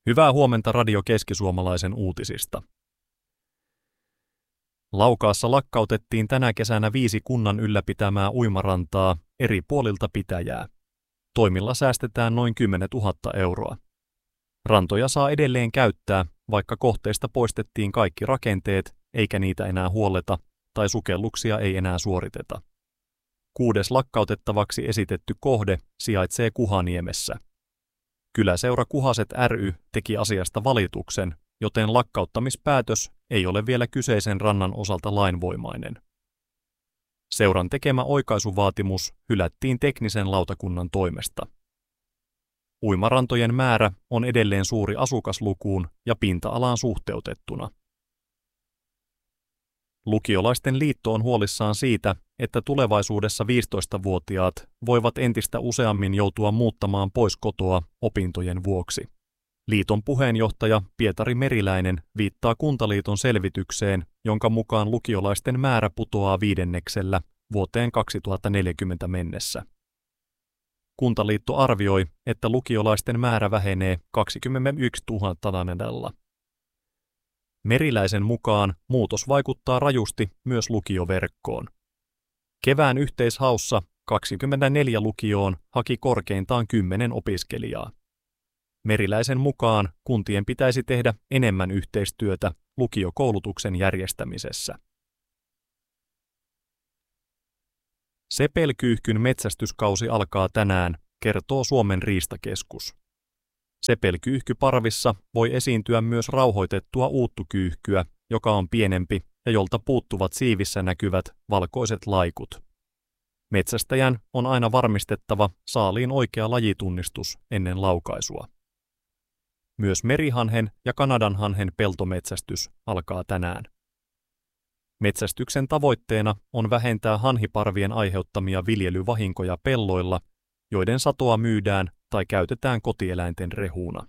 Hyvää huomenta Radio Keski-Suomalaisen uutisista. Laukaassa lakkautettiin tänä kesänä 5 kunnan ylläpitämää uimarantaa eri puolilta pitäjää. Toimilla säästetään noin 10 000 euroa. Rantoja saa edelleen käyttää, vaikka kohteista poistettiin kaikki rakenteet, eikä niitä enää huolleta tai sukelluksia ei enää suoriteta. 6. lakkautettavaksi esitetty kohde sijaitsee Kuhaniemessä. Kyläseura Kuhaset ry teki asiasta valituksen, joten lakkauttamispäätös ei ole vielä kyseisen rannan osalta lainvoimainen. Seuran tekemä oikaisuvaatimus hylättiin teknisen lautakunnan toimesta. Uimarantojen määrä on edelleen suuri asukaslukuun ja pinta-alaan suhteutettuna. Lukiolaisten liitto on huolissaan siitä, että tulevaisuudessa 15-vuotiaat voivat entistä useammin joutua muuttamaan pois kotoa opintojen vuoksi. Liiton puheenjohtaja Pietari Meriläinen viittaa Kuntaliiton selvitykseen, jonka mukaan lukiolaisten määrä putoaa 5% vuoteen 2040 mennessä. Kuntaliitto arvioi, että lukiolaisten määrä vähenee 21 000. Meriläisen mukaan muutos vaikuttaa rajusti myös lukioverkkoon. Kevään yhteishaussa 24 lukioon haki korkeintaan 10 opiskelijaa. Meriläisen mukaan kuntien pitäisi tehdä enemmän yhteistyötä lukiokoulutuksen järjestämisessä. Sepelkyyhkyn metsästyskausi alkaa tänään, kertoo Suomen riistakeskus. Sepelkyyhkyparvissa voi esiintyä myös rauhoitettua uuttukyyhkyä, joka on pienempi ja jolta puuttuvat siivissä näkyvät valkoiset laikut. Metsästäjän on aina varmistettava saaliin oikea lajitunnistus ennen laukaisua. Myös merihanhen ja kanadanhanhen peltometsästys alkaa tänään. Metsästyksen tavoitteena on vähentää hanhiparvien aiheuttamia viljelyvahinkoja pelloilla, joiden satoa myydään tai käytetään kotieläinten rehuna.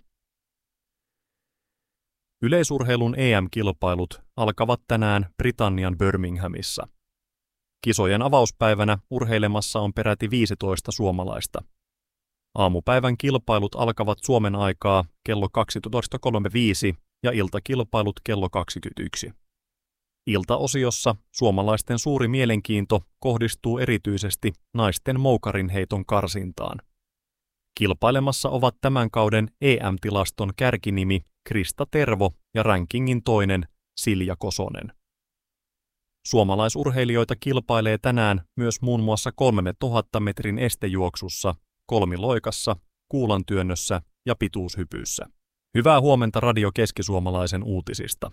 Yleisurheilun EM-kilpailut alkavat tänään Britannian Birminghamissa. Kisojen avauspäivänä urheilemassa on peräti 15 suomalaista. Aamupäivän kilpailut alkavat Suomen aikaa kello 12.35 ja iltakilpailut kello 21. Iltaosiossa suomalaisten suuri mielenkiinto kohdistuu erityisesti naisten moukarinheiton karsintaan. Kilpailemassa ovat tämän kauden EM-tilaston kärkinimi Krista Tervo ja rankingin toinen Silja Kosonen. Suomalaisurheilijoita kilpailee tänään myös muun muassa 3000 metrin estejuoksussa, kolmiloikassa, kuulantyönnössä ja pituushypyssä. Hyvää huomenta Radio Keski-Suomalaisen uutisista.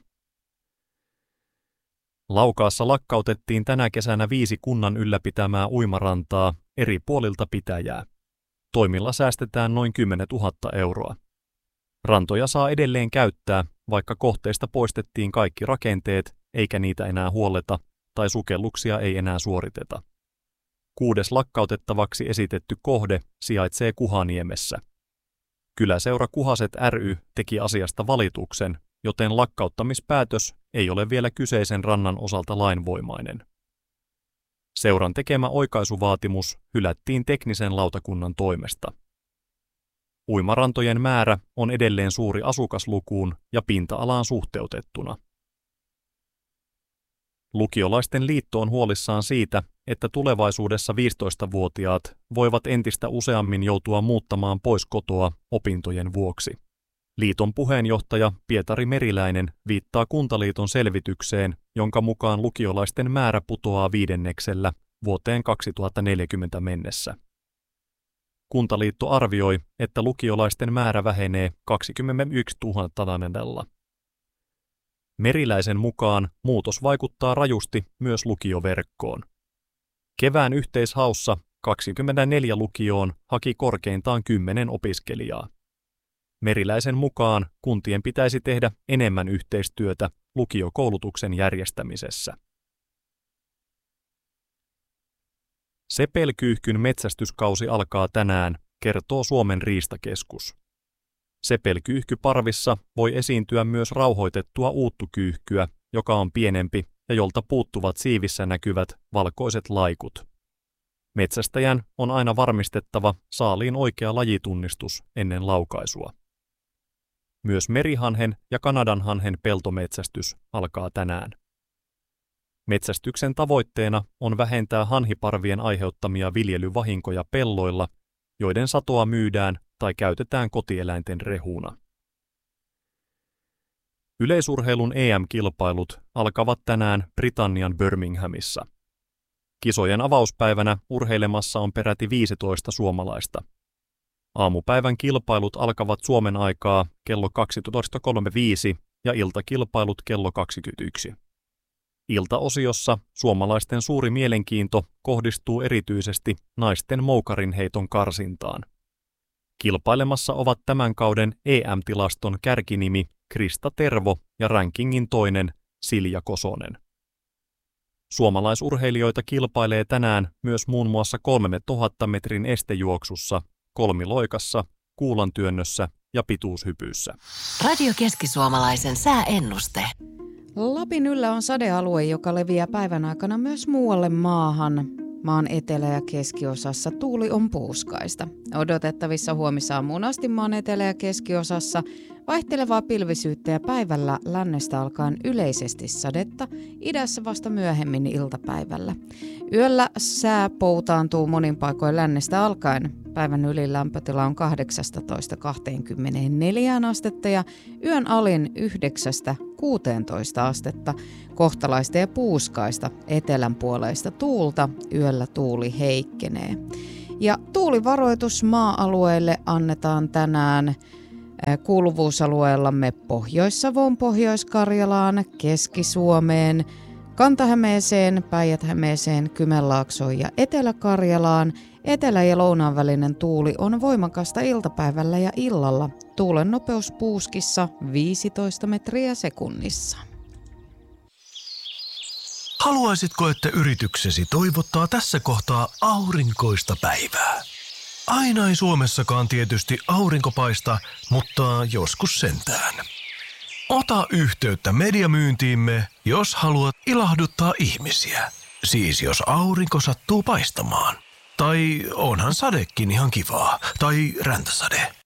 Laukaassa lakkautettiin tänä kesänä 5 kunnan ylläpitämää uimarantaa eri puolilta pitäjää. Toimilla säästetään noin 10 000 euroa. Rantoja saa edelleen käyttää, vaikka kohteista poistettiin kaikki rakenteet, eikä niitä enää huolleta tai sukelluksia ei enää suoriteta. 6. lakkautettavaksi esitetty kohde sijaitsee Kuhaniemessä. Kyläseura Kuhaset ry teki asiasta valituksen, joten lakkauttamispäätös ei ole vielä kyseisen rannan osalta lainvoimainen. Seuran tekemä oikaisuvaatimus hylättiin teknisen lautakunnan toimesta. Uimarantojen määrä on edelleen suuri asukaslukuun ja pinta-alaan suhteutettuna. Lukiolaisten liitto on huolissaan siitä, että tulevaisuudessa 15-vuotiaat voivat entistä useammin joutua muuttamaan pois kotoa opintojen vuoksi. Liiton puheenjohtaja Pietari Meriläinen viittaa Kuntaliiton selvitykseen, jonka mukaan lukiolaisten määrä putoaa 5% vuoteen 2040 mennessä. Kuntaliitto arvioi, että lukiolaisten määrä vähenee 21 000. Meriläisen mukaan muutos vaikuttaa rajusti myös lukioverkkoon. Kevään yhteishaussa 24 lukioon haki korkeintaan 10 opiskelijaa. Meriläisen mukaan kuntien pitäisi tehdä enemmän yhteistyötä lukiokoulutuksen järjestämisessä. Sepelkyyhkyn metsästyskausi alkaa tänään, kertoo Suomen riistakeskus. Sepelkyyhkyparvissa voi esiintyä myös rauhoitettua uuttukyyhkyä, joka on pienempi ja jolta puuttuvat siivissä näkyvät valkoiset laikut. Metsästäjän on aina varmistettava saaliin oikea lajitunnistus ennen laukaisua. Myös merihanhen ja kanadanhanhen peltometsästys alkaa tänään. Metsästyksen tavoitteena on vähentää hanhiparvien aiheuttamia viljelyvahinkoja pelloilla, joiden satoa myydään tai käytetään kotieläinten rehuna. Yleisurheilun EM-kilpailut alkavat tänään Britannian Birminghamissa. Kisojen avauspäivänä urheilemassa on peräti 15 suomalaista. Aamupäivän kilpailut alkavat Suomen aikaa kello 12.35 ja iltakilpailut kello 21. Iltaosiossa suomalaisten suuri mielenkiinto kohdistuu erityisesti naisten moukarinheiton karsintaan. Kilpailemassa ovat tämän kauden EM-tilaston kärkinimi Krista Tervo ja rankingin toinen Silja Kosonen. Suomalaisurheilijoita kilpailee tänään myös muun muassa 3000 metrin estejuoksussa, kolmiloikassa, kuulantyönnössä ja pituushypyssä. Radio Keski-Suomalaisen sääennuste. Lapin yllä on sadealue, joka leviää päivän aikana myös muualle maahan. Maan etelä- ja keskiosassa tuuli on puuskaista. Odotettavissa huomisaamuun asti maan etelä- ja keskiosassa vaihtelevaa pilvisyyttä ja päivällä lännestä alkaen yleisesti sadetta, idässä vasta myöhemmin iltapäivällä. Yöllä sää poutaantuu monin paikoin lännestä alkaen. Päivän ylilämpötila on 18–24 astetta ja yön alin 9–16 astetta. Kohtalaista ja puuskaista etelänpuoleista tuulta, yöllä tuuli heikkenee. Ja tuulivaroitus maa-alueille annetaan tänään kuuluvuusalueellamme Pohjois-Savoon, Pohjois-Karjalaan, Keski-Suomeen, Kanta-Hämeeseen, Päijät-Hämeeseen, Kymenlaaksoon ja Etelä-Karjalaan. Etelä- ja lounaan välinen tuuli on voimakasta iltapäivällä ja illalla. Tuulen nopeus puuskissa 15 metriä sekunnissa. Haluaisitko, että yrityksesi toivottaa tässä kohtaa aurinkoista päivää? Aina ei Suomessakaan tietysti aurinko paista, mutta joskus sentään. Ota yhteyttä mediamyyntiimme, jos haluat ilahduttaa ihmisiä. Siis jos aurinko sattuu paistamaan. Tai onhan sadekin ihan kivaa. Tai räntäsade.